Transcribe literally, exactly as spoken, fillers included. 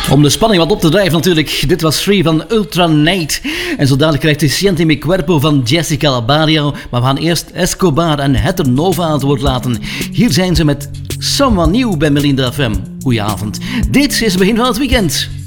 Om de spanning wat op te drijven natuurlijk, dit was Free van Ultra Night. En zo dadelijk krijgt u Siente Mi Cuerpo van Jessica Labario. Maar we gaan eerst Escobar en Heather Nova aan het woord laten. Hier zijn ze met Someone New bij Melinda F M. Goedenavond. Dit is het begin van het weekend.